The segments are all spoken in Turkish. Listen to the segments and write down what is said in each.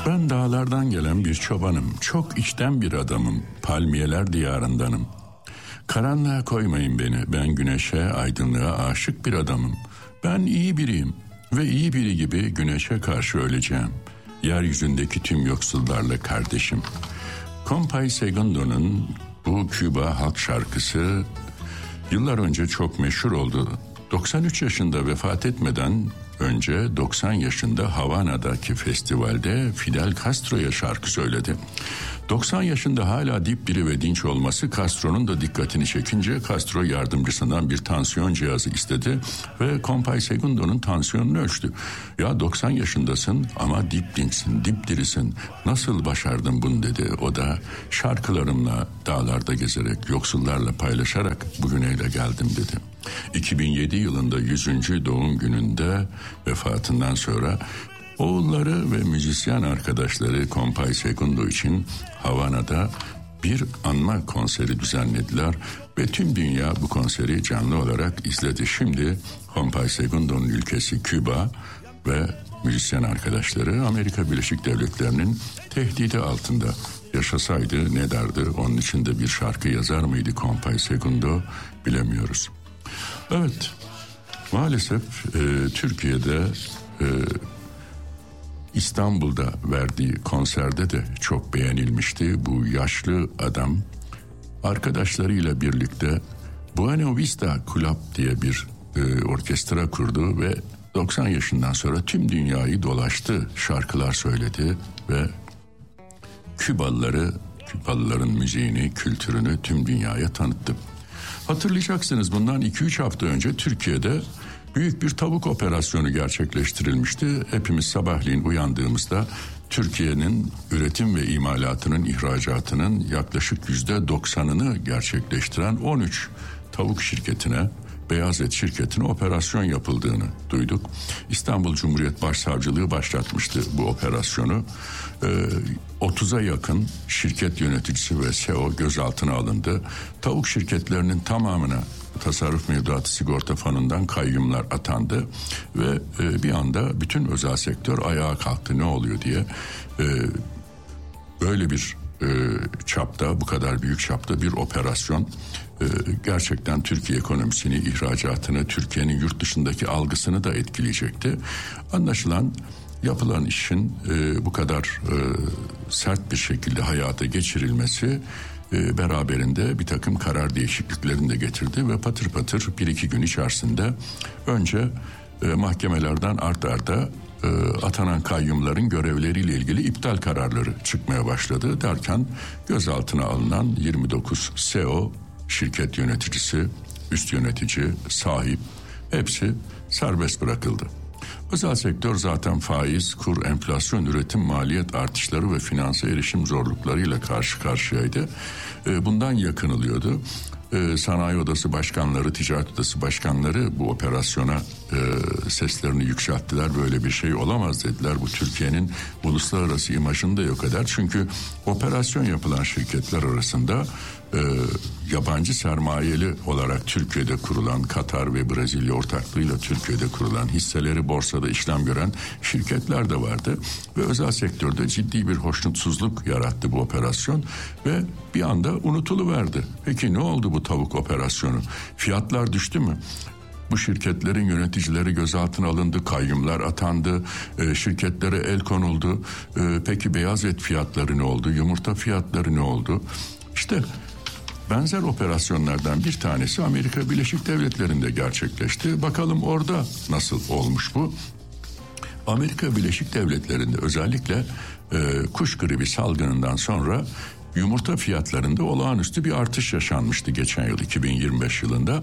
Ben dağlardan gelen bir çobanım, çok içten bir adamım, palmiyeler diyarındanım. Karanlığa koymayın beni, ben güneşe, aydınlığa aşık bir adamım. Ben iyi biriyim ve iyi biri gibi güneşe karşı öleceğim. Yeryüzündeki tüm yoksullarla kardeşim. Compay Segundo'nun bu Küba halk şarkısı yıllar önce çok meşhur oldu. 93 yaşında vefat etmeden önce 90 yaşında Havana'daki festivalde Fidel Castro'ya şarkı söyledi. 90 yaşında hala dipdiri ve dinç olması Castro'nun da dikkatini çekince Castro yardımcısından bir tansiyon cihazı istedi ve Compay Segundo'nun tansiyonunu ölçtü. Ya 90 yaşındasın ama dipdinçsin, dipdirisin. Nasıl başardın bunu dedi. O da şarkılarımla dağlarda gezerek, yoksullarla paylaşarak bugüne geldim dedi. 2007 yılında 100. doğum gününde vefatından sonra oğulları ve müzisyen arkadaşları Compay Segundo için Havana'da bir anma konseri düzenlediler ve tüm dünya bu konseri canlı olarak izledi. Şimdi Compay Segundo'nun ülkesi Küba ve müzisyen arkadaşları Amerika Birleşik Devletleri'nin tehdidi altında. Yaşasaydı ne derdi? Onun için de bir şarkı yazar mıydı Compay Segundo? Bilemiyoruz. Evet, maalesef Türkiye'de İstanbul'da verdiği konserde de çok beğenilmişti. Bu yaşlı adam arkadaşlarıyla birlikte Buena Vista Club diye bir orkestra kurdu ve 90 yaşından sonra tüm dünyayı dolaştı, şarkılar söyledi ve Kübalıların müziğini, kültürünü tüm dünyaya tanıttı. Hatırlayacaksınız, bundan 2-3 hafta önce Türkiye'de büyük bir tavuk operasyonu gerçekleştirilmişti. Hepimiz sabahleyin uyandığımızda Türkiye'nin üretim ve imalatının, ihracatının yaklaşık %90'ını gerçekleştiren 13 tavuk şirketine, beyaz et şirketine operasyon yapıldığını duyduk. İstanbul Cumhuriyet Başsavcılığı başlatmıştı bu operasyonu. 30'a yakın şirket yöneticisi ve CEO gözaltına alındı. Tavuk şirketlerinin tamamına Tasarruf Mevduatı Sigorta Fonu'ndan kayyumlar atandı ve bir anda bütün özel sektör ayağa kalktı, ne oluyor diye. Böyle bir çapta, bu kadar büyük çapta bir operasyon gerçekten Türkiye ekonomisini, ihracatını, Türkiye'nin yurt dışındaki algısını da etkileyecekti. Anlaşılan yapılan işin bu kadar sert bir şekilde hayata geçirilmesi beraberinde bir takım karar değişikliklerini de getirdi ve patır patır 1-2 gün içerisinde önce mahkemelerden art arda atanan kayyumların görevleriyle ilgili iptal kararları çıkmaya başladı derken gözaltına alınan 29 CEO, şirket yöneticisi, üst yönetici, sahip hepsi serbest bırakıldı. Özel sektör zaten faiz, kur, enflasyon, üretim, maliyet artışları ve finanse erişim zorluklarıyla karşı karşıyaydı. Bundan yakınılıyordu. Sanayi Odası başkanları, Ticaret Odası başkanları bu operasyona seslerini yükselttiler. Böyle bir şey olamaz dediler. Bu Türkiye'nin uluslararası imajını da yok eder. Çünkü operasyon yapılan şirketler arasında yabancı sermayeli olarak Türkiye'de kurulan, Katar ve Brezilya ortaklığıyla Türkiye'de kurulan, hisseleri borsada işlem gören şirketler de vardı. Ve özel sektörde ciddi bir hoşnutsuzluk yarattı bu operasyon ve bir anda unutuluverdi. Peki ne oldu bu tavuk operasyonu? Fiyatlar düştü mü? Bu şirketlerin yöneticileri gözaltına alındı, kayyumlar atandı, şirketlere el konuldu. Peki beyaz et fiyatları ne oldu? Yumurta fiyatları ne oldu? İşte benzer operasyonlardan bir tanesi Amerika Birleşik Devletleri'nde gerçekleşti. Bakalım orada nasıl olmuş bu? Amerika Birleşik Devletleri'nde özellikle kuş gribi salgınından sonra yumurta fiyatlarında olağanüstü bir artış yaşanmıştı geçen yıl 2025 yılında.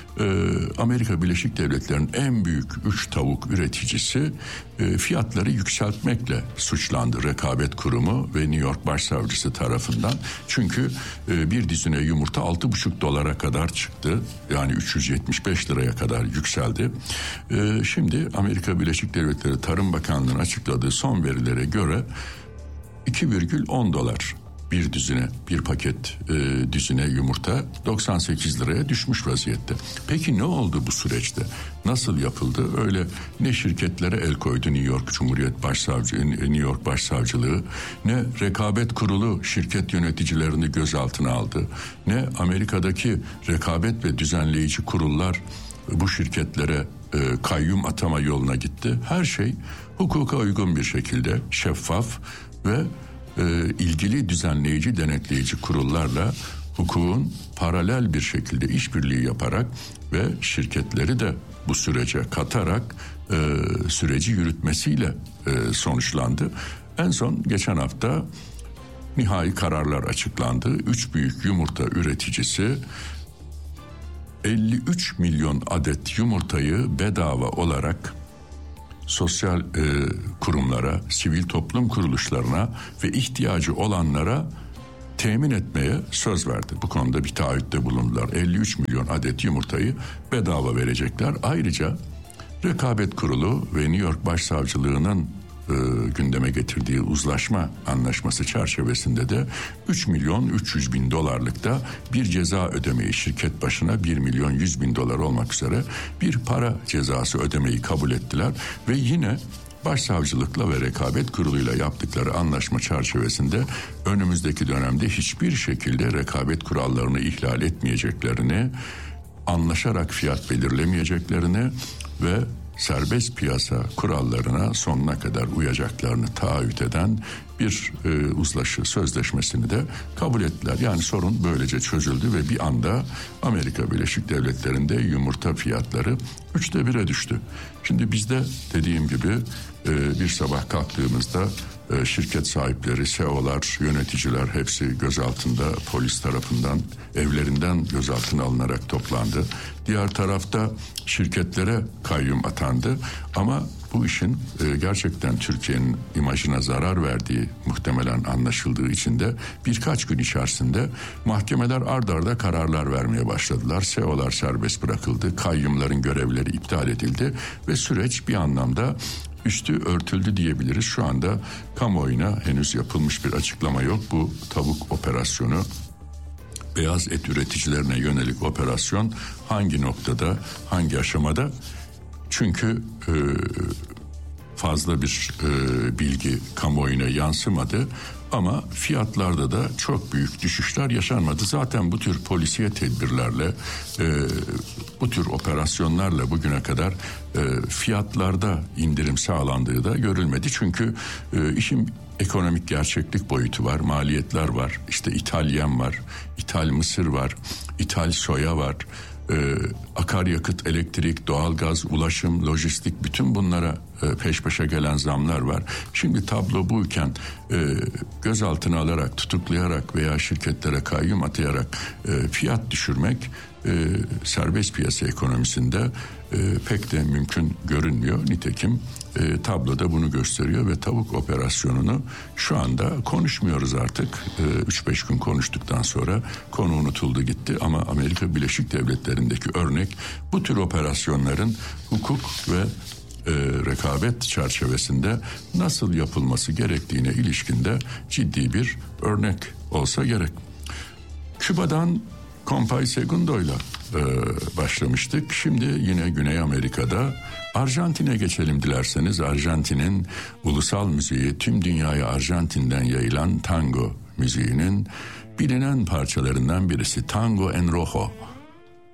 Amerika Birleşik Devletleri'nin en büyük 3 tavuk üreticisi fiyatları yükseltmekle suçlandı. Rekabet Kurumu ve New York Başsavcısı tarafından. Çünkü bir dizine yumurta $6,5 kadar çıktı. Yani 375 liraya kadar yükseldi. Şimdi Amerika Birleşik Devletleri Tarım Bakanlığı'nın açıkladığı son verilere göre $2,10 bir paket düzine yumurta 98 liraya düşmüş vaziyette. Peki ne oldu bu süreçte? Nasıl yapıldı? Öyle ne şirketlere el koydu New York Başsavcılığı, ne rekabet kurulu şirket yöneticilerini gözaltına aldı, ne Amerika'daki rekabet ve düzenleyici kurullar bu şirketlere kayyum atama yoluna gitti. Her şey hukuka uygun bir şekilde şeffaf ve ilgili düzenleyici, denetleyici kurullarla hukukun paralel bir şekilde işbirliği yaparak ve şirketleri de bu sürece katarak süreci yürütmesiyle sonuçlandı. En son geçen hafta nihai kararlar açıklandı. 3 büyük yumurta üreticisi 53 milyon adet yumurtayı bedava olarak sosyal kurumlara, sivil toplum kuruluşlarına ve ihtiyacı olanlara temin etmeye söz verdi. Bu konuda bir taahhütte bulundular. 53 milyon adet yumurtayı bedava verecekler. Ayrıca Rekabet Kurulu ve New York Başsavcılığı'nın gündeme getirdiği uzlaşma anlaşması çerçevesinde de 3 milyon 300 bin dolarlık da bir ceza ödemeyi, şirket başına 1 milyon 100 bin dolar olmak üzere bir para cezası ödemeyi kabul ettiler ve yine Başsavcılıkla ve Rekabet Kurulu'yla yaptıkları anlaşma çerçevesinde önümüzdeki dönemde hiçbir şekilde rekabet kurallarını ihlal etmeyeceklerini, anlaşarak fiyat belirlemeyeceklerini ve serbest piyasa kurallarına sonuna kadar uyacaklarını taahhüt eden bir uzlaşı sözleşmesini de kabul ettiler. Yani sorun böylece çözüldü ve bir anda Amerika Birleşik Devletleri'nde yumurta fiyatları 3'te 1'e düştü. Şimdi bizde dediğim gibi bir sabah kalktığımızda şirket sahipleri, CEO'lar, yöneticiler hepsi gözaltında, polis tarafından evlerinden gözaltına alınarak toplandı. Diğer tarafta şirketlere kayyum atandı ama bu işin gerçekten Türkiye'nin imajına zarar verdiği muhtemelen anlaşıldığı için de birkaç gün içerisinde mahkemeler ard arda kararlar vermeye başladılar. CEO'lar serbest bırakıldı, kayyumların görevleri iptal edildi ve süreç bir anlamda üstü örtüldü diyebiliriz. Şu anda kamuoyuna henüz yapılmış bir açıklama yok. Bu tavuk operasyonu, beyaz et üreticilerine yönelik operasyon hangi noktada, hangi aşamada? Çünkü fazla bir bilgi kamuoyuna yansımadı ama fiyatlarda da çok büyük düşüşler yaşanmadı. Zaten bu tür polisiye tedbirlerle, bu tür operasyonlarla bugüne kadar fiyatlarda indirim sağlandığı da görülmedi. Çünkü işin ekonomik gerçeklik boyutu var, maliyetler var, işte ithal yem var, ithal mısır var, ithal soya var. Akaryakıt, elektrik, doğalgaz, ulaşım, lojistik, bütün bunlara peş peşe gelen zamlar var. Şimdi tablo buyken gözaltına alarak, tutuklayarak veya şirketlere kayyum atayarak fiyat düşürmek serbest piyasa ekonomisinde pek de mümkün görünmüyor. Nitekim tabloda bunu gösteriyor ve tavuk operasyonunu şu anda konuşmuyoruz artık. 3-5 gün konuştuktan sonra konu unutuldu gitti ama Amerika Birleşik Devletleri'ndeki örnek bu tür operasyonların hukuk ve rekabet çerçevesinde nasıl yapılması gerektiğine ilişkinde ciddi bir örnek olsa gerek. Küba'dan Compay Segundo'yla başlamıştık. Şimdi yine Güney Amerika'da Arjantin'e geçelim dilerseniz. Arjantin'in ulusal müziği, tüm dünyaya Arjantin'den yayılan tango müziğinin bilinen parçalarından birisi Tango en Rojo.